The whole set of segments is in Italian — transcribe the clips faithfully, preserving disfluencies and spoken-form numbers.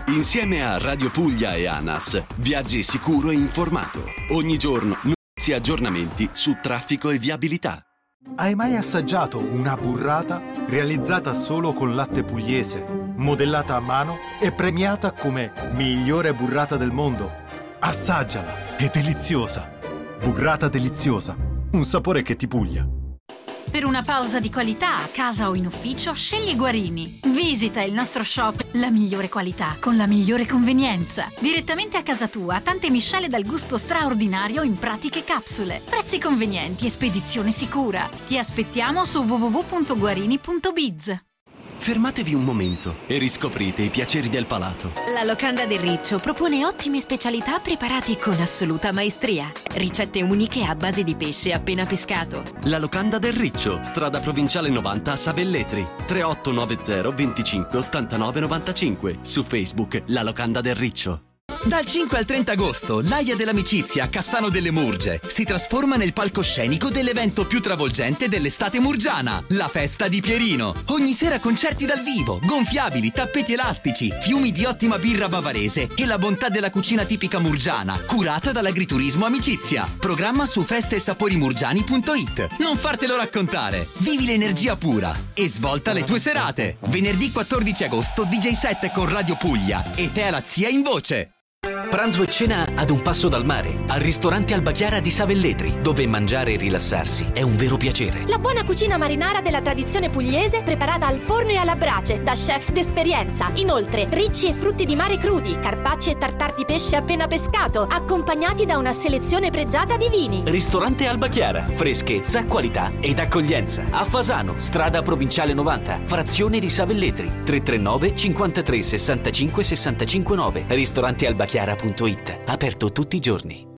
Insieme a Radio Puglia e ANAS, viaggi sicuro e informato. Ogni giorno notizie e aggiornamenti su traffico e viabilità. Hai mai assaggiato una burrata realizzata solo con latte pugliese, modellata a mano e premiata come migliore burrata del mondo? Assaggiala, è deliziosa. Burrata deliziosa, un sapore che ti puglia. Per una pausa di qualità a casa o in ufficio, scegli Guarini. Visita il nostro shop, la migliore qualità con la migliore convenienza. Direttamente a casa tua, tante miscele dal gusto straordinario in pratiche capsule. Prezzi convenienti e spedizione sicura. Ti aspettiamo su w w w punto guarini punto biz. Fermatevi un momento e riscoprite i piaceri del palato. La Locanda del Riccio propone ottime specialità preparate con assoluta maestria. Ricette uniche a base di pesce appena pescato. La Locanda del Riccio, strada provinciale novanta a Savelletri. tre otto nove zero venticinque ottantanove novantacinque. Su Facebook La Locanda del Riccio. Dal cinque al trenta agosto, l'Aia dell'Amicizia a Cassano delle Murge si trasforma nel palcoscenico dell'evento più travolgente dell'estate murgiana, la Festa di Pierino. Ogni sera concerti dal vivo, gonfiabili, tappeti elastici, fiumi di ottima birra bavarese e la bontà della cucina tipica murgiana, curata dall'agriturismo Amicizia. Programma su feste e sapori murgiani punto it. Non fartelo raccontare, vivi l'energia pura e svolta le tue serate. Venerdì quattordici agosto D J set con Radio Puglia e Tea la Zia in voce. Pranzo e cena ad un passo dal mare, al ristorante Alba Chiara di Savelletri, dove mangiare e rilassarsi è un vero piacere. La buona cucina marinara della tradizione pugliese preparata al forno e alla brace da chef d'esperienza. Inoltre, ricci e frutti di mare crudi, carpacci e tartar di pesce appena pescato, accompagnati da una selezione pregiata di vini. Ristorante Alba Chiara, freschezza, qualità ed accoglienza. A Fasano, strada provinciale novanta, frazione di Savelletri, tre tre nove cinquantatré sessantacinque sessantacinque nove. Ristorante Alba Chiara punto it, aperto tutti i giorni.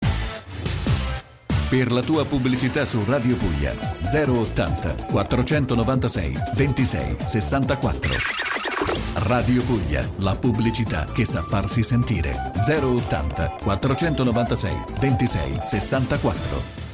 Per la tua pubblicità su Radio Puglia zero ottanta quattrocentonovantasei ventisei sessantaquattro. Radio Puglia, la pubblicità che sa farsi sentire. zero ottanta quattrocentonovantasei ventisei sessantaquattro.